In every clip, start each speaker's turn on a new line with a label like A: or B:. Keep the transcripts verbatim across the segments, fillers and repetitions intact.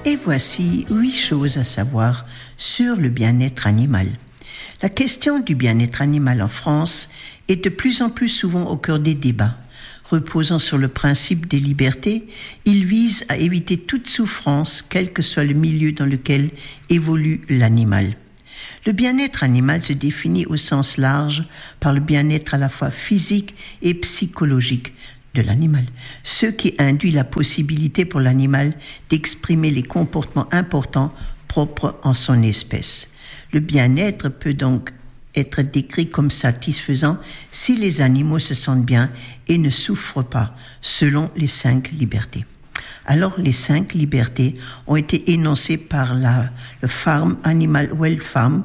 A: Et voici huit choses à savoir sur le bien-être animal. La question du bien-être animal en France est de plus en plus souvent au cœur des débats. Reposant sur le principe des libertés, il vise à éviter toute souffrance, quel que soit le milieu dans lequel évolue l'animal. Le bien-être animal se définit au sens large par le bien-être à la fois physique et psychologique de l'animal, ce qui induit la possibilité pour l'animal d'exprimer les comportements importants propres en son espèce. Le bien-être peut donc être décrit comme satisfaisant si les animaux se sentent bien et ne souffrent pas, selon les cinq libertés. Alors, les cinq libertés ont été énoncées par la, le Farm Animal Welfare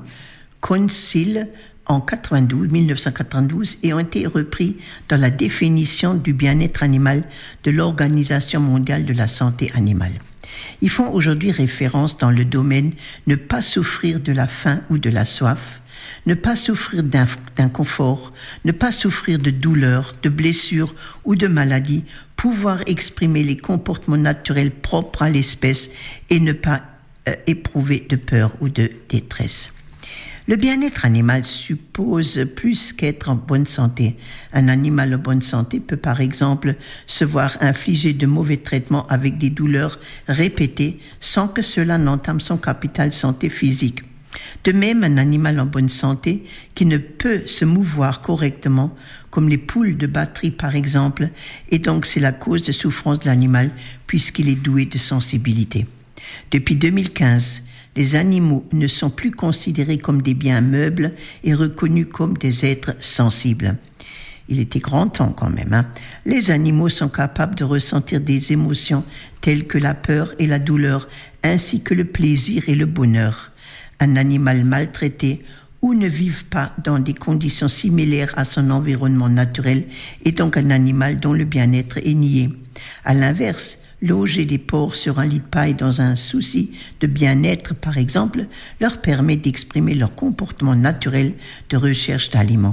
A: Council en mille neuf cent quatre-vingt-douze et ont été repris dans la définition du bien-être animal de l'Organisation mondiale de la santé animale. Ils font aujourd'hui référence dans le domaine ne pas souffrir de la faim ou de la soif, ne pas souffrir d'inconfort, ne pas souffrir de douleur, de blessures ou de maladies, pouvoir exprimer les comportements naturels propres à l'espèce et ne pas euh, éprouver de peur ou de détresse. Le bien-être animal suppose plus qu'être en bonne santé. Un animal en bonne santé peut par exemple se voir infliger de mauvais traitements avec des douleurs répétées sans que cela n'entame son capital santé physique. De même, un animal en bonne santé qui ne peut se mouvoir correctement, comme les poules de batterie par exemple, et donc c'est la cause de souffrance de l'animal puisqu'il est doué de sensibilité. Depuis deux mille quinze, les animaux ne sont plus considérés comme des biens meubles et reconnus comme des êtres sensibles. Il était grand temps quand même. Hein. Les animaux sont capables de ressentir des émotions telles que la peur et la douleur, ainsi que le plaisir et le bonheur. Un animal maltraité ou ne vive pas dans des conditions similaires à son environnement naturel est donc un animal dont le bien-être est nié. À l'inverse, loger des porcs sur un lit de paille dans un souci de bien-être, par exemple, leur permet d'exprimer leur comportement naturel de recherche d'aliments.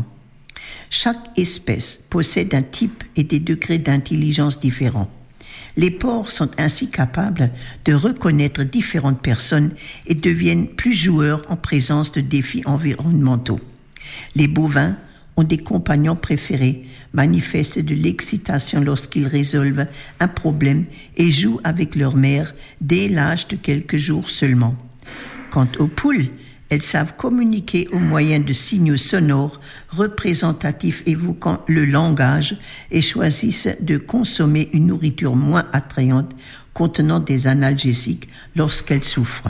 A: Chaque espèce possède un type et des degrés d'intelligence différents. Les porcs sont ainsi capables de reconnaître différentes personnes et deviennent plus joueurs en présence de défis environnementaux. Les bovins ont des compagnons préférés, manifestent de l'excitation lorsqu'ils résolvent un problème et jouent avec leur mère dès l'âge de quelques jours seulement. Quant aux poules, elles savent communiquer au moyen de signaux sonores représentatifs évoquant le langage et choisissent de consommer une nourriture moins attrayante contenant des analgésiques lorsqu'elles souffrent.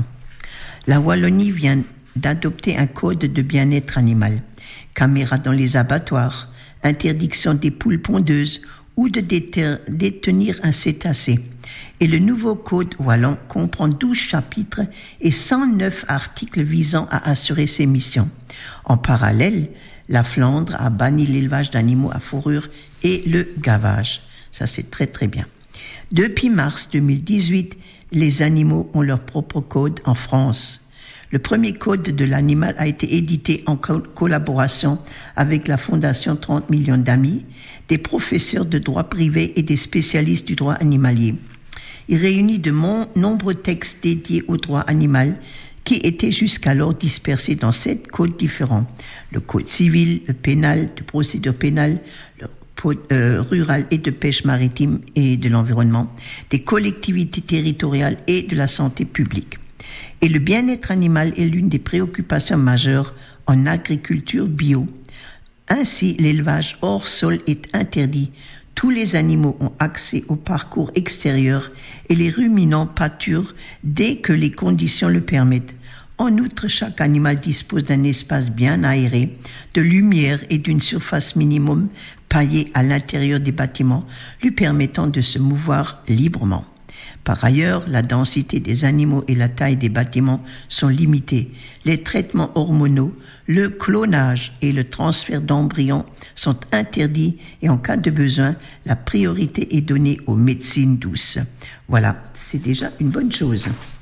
A: La Wallonie vient d'adopter un code de bien-être animal. Caméras dans les abattoirs, interdiction des poules pondeuses ou de déter- détenir un cétacé. Et le nouveau code wallon comprend douze chapitres et cent neuf articles visant à assurer ces missions. En parallèle, la Flandre a banni l'élevage d'animaux à fourrure et le gavage. Ça, c'est très très bien. Depuis mars deux mille dix-huit, les animaux ont leur propre code en France. Le premier code de l'animal a été édité en co- collaboration avec la Fondation trente millions d'amis, des professeurs de droit privé et des spécialistes du droit animalier. Il réunit de mon, nombreux textes dédiés au droit animal qui étaient jusqu'alors dispersés dans sept codes différents. Le code civil, le pénal, de procédure pénale, le code euh, rural et de pêche maritime et de l'environnement, des collectivités territoriales et de la santé publique. Et le bien-être animal est l'une des préoccupations majeures en agriculture bio. Ainsi, l'élevage hors sol est interdit. Tous les animaux ont accès au parcours extérieur et les ruminants pâturent dès que les conditions le permettent. En outre, chaque animal dispose d'un espace bien aéré, de lumière et d'une surface minimum paillée à l'intérieur des bâtiments, lui permettant de se mouvoir librement. Par ailleurs, la densité des animaux et la taille des bâtiments sont limitées. Les traitements hormonaux, le clonage et le transfert d'embryons sont interdits et en cas de besoin, la priorité est donnée aux médecines douces. Voilà, c'est déjà une bonne chose.